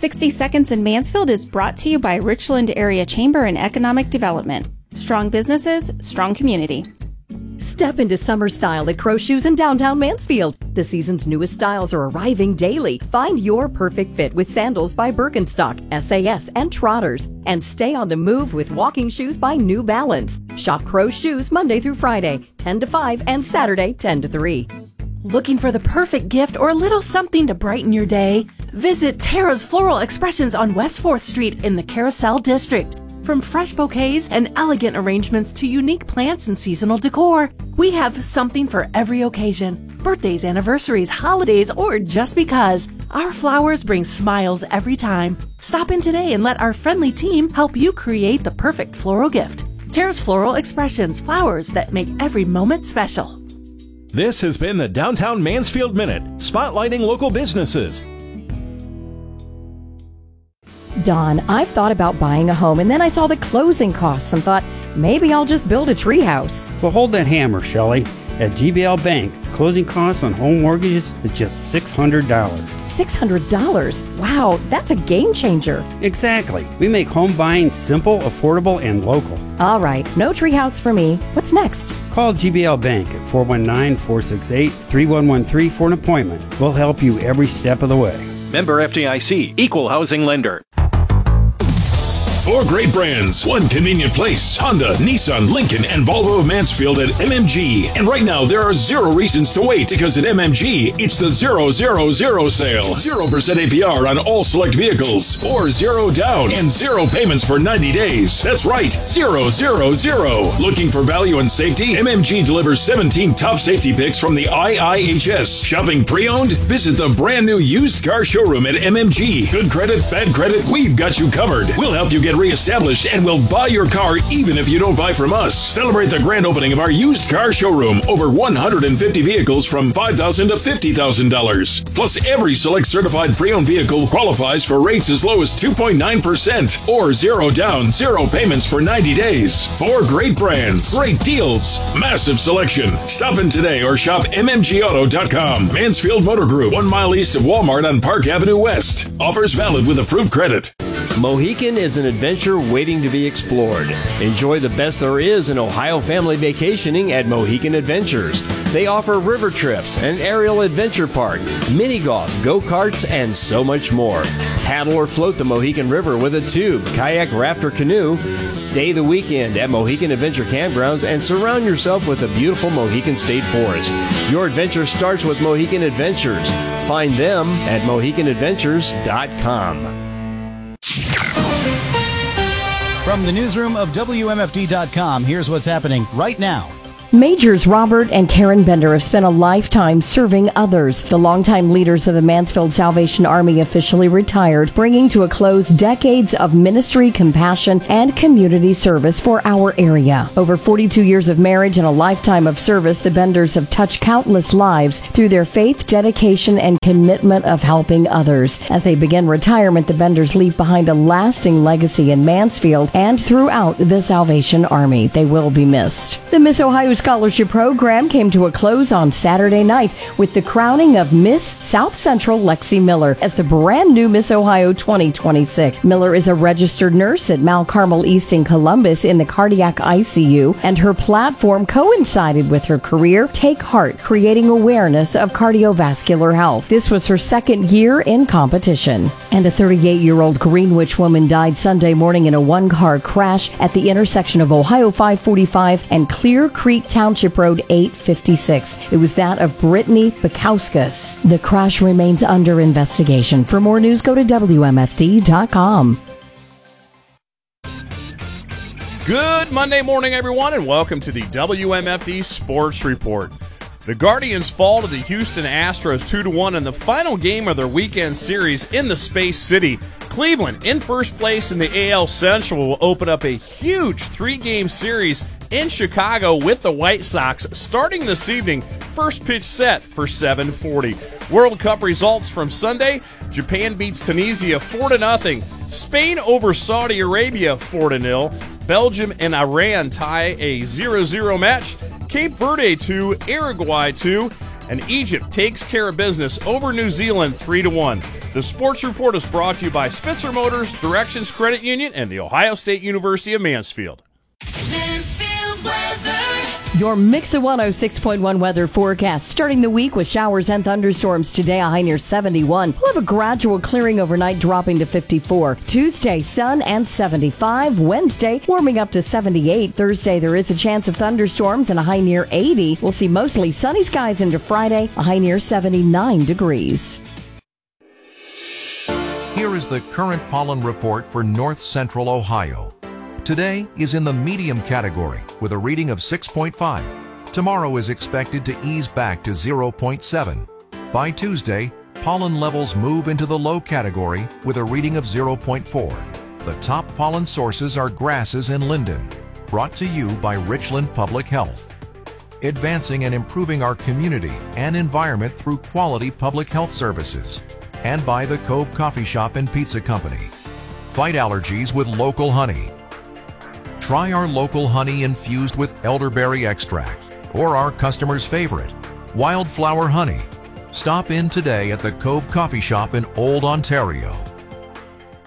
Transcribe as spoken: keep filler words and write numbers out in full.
sixty Seconds in Mansfield is brought to you by Richland Area Chamber and Economic Development. Strong businesses, strong community. Step into summer style at Crow Shoes in downtown Mansfield. The season's newest styles are arriving daily. Find your perfect fit with sandals by Birkenstock, S A S, and Trotters. And stay on the move with walking shoes by New Balance. Shop Crow Shoes Monday through Friday, ten to five, and Saturday, ten to three. Looking for the perfect gift or a little something to brighten your day? Visit Tara's Floral Expressions on West fourth Street in the Carousel District. From fresh bouquets and elegant arrangements to unique plants and seasonal decor, we have something for every occasion. Birthdays, anniversaries, holidays, or just because. Our flowers bring smiles every time. Stop in today and let our friendly team help you create the perfect floral gift. Tara's Floral Expressions, flowers that make every moment special. This has been the Downtown Mansfield Minute, spotlighting local businesses. Don, I've thought about buying a home, and then I saw the closing costs and thought, maybe I'll just build a treehouse. Well, hold that hammer, Shelley. At G B L Bank, closing costs on home mortgages is just six hundred dollars. six hundred dollars? Wow, that's a game changer. Exactly. We make home buying simple, affordable, and local. All right, no treehouse for me. What's next? Call G B L Bank at four one nine, four six eight, three one one three for an appointment. We'll help you every step of the way. Member F D I C, Equal Housing Lender. Four great brands, one convenient place. Honda, Nissan, Lincoln, and Volvo of Mansfield at M M G. And right now, there are zero reasons to wait because at M M G, it's the zero zero zero sale. zero percent A P R on all select vehicles, or zero down and zero payments for ninety days. That's right, zero zero zero. Looking for value and safety? M M G delivers seventeen top safety picks from the I I H S. Shopping pre-owned? Visit the brand new used car showroom at M M G. Good credit, bad credit, we've got you covered. We'll help you get reestablished and we'll buy your car even if you don't buy from us. Celebrate the grand opening of our used car showroom. Over one hundred fifty vehicles from five thousand dollars to fifty thousand dollars. Plus, every select certified pre-owned vehicle qualifies for rates as low as two point nine percent or zero down, zero payments for ninety days. Four great brands, great deals, massive selection. Stop in today or shop M M G auto dot com. Mansfield Motor Group, one mile east of Walmart on Park Avenue West. Offers valid with approved credit. Mohican is an adventure waiting to be explored. Enjoy the best there is in Ohio family vacationing at Mohican Adventures. They offer river trips, an aerial adventure park, mini golf, go-karts, and so much more. Paddle or float the Mohican River with a tube, kayak, raft, or canoe. Stay the weekend at Mohican Adventure Campgrounds and surround yourself with the beautiful Mohican State Forest. Your adventure starts with Mohican Adventures. Find them at mohican adventures dot com. From the newsroom of W M F D dot com, here's what's happening right now. Majors Robert and Karen Bender have spent a lifetime serving others. The longtime leaders of the Mansfield Salvation Army officially retired, bringing to a close decades of ministry, compassion, and community service for our area. Over forty-two years of marriage and a lifetime of service, the Benders have touched countless lives through their faith, dedication, and commitment of helping others. As they begin retirement, the Benders leave behind a lasting legacy in Mansfield and throughout the Salvation Army. They will be missed. The Miss Ohio Scholarship Program came to a close on Saturday night with the crowning of Miss South Central Lexi Miller as the brand new Miss Ohio twenty twenty-six. Miller is a registered nurse at Mount Carmel East in Columbus in the cardiac I C U, and her platform coincided with her career, Take Heart, creating awareness of cardiovascular health. This was her second year in competition. And a thirty-eight-year-old Greenwich woman died Sunday morning in a one-car crash at the intersection of Ohio five forty-five and Clear Creek Township Road eight fifty-six. It was that of Brittany Bakauskas. The crash remains under investigation. For more news, go to W M F D dot com. Good Monday morning, everyone, and welcome to the W M F D Sports Report. The Guardians fall to the Houston Astros two to one in the final game of their weekend series in the Space City. Cleveland, in first place in the A L Central, will open up a huge three-game series in Chicago with the White Sox starting this evening. First pitch set for seven forty. World Cup results from Sunday. Japan beats Tunisia four to nothing. Spain over Saudi Arabia four to nil. Belgium and Iran tie a zero zero match. Cape Verde two, Uruguay two. and Egypt takes care of business over New Zealand three to one. The Sports Report is brought to you by Spitzer Motors, Directions Credit Union, and The Ohio State University of Mansfield. Mansfield weather. Your Mix of one oh six point one weather forecast. Starting the week with showers and thunderstorms today, a high near seventy-one. We'll have a gradual clearing overnight, dropping to fifty-four. Tuesday, sun and seventy-five. Wednesday, warming up to seventy-eight. Thursday, there is a chance of thunderstorms and a high near eighty. We'll see mostly sunny skies into Friday, a high near seventy-nine degrees. Here is the current pollen report for north central Ohio. Today is in the medium category with a reading of six point five. Tomorrow is expected to ease back to zero point seven. By Tuesday, pollen levels move into the low category with a reading of zero point four. The top pollen sources are grasses and linden. Brought to you by Richland Public Health. Advancing and improving our community and environment through quality public health services. And by the Cove Coffee Shop and Pizza Company. Fight allergies with local honey. Try our local honey infused with elderberry extract or our customer's favorite, wildflower honey. Stop in today at the Cove Coffee Shop in Old Ontario.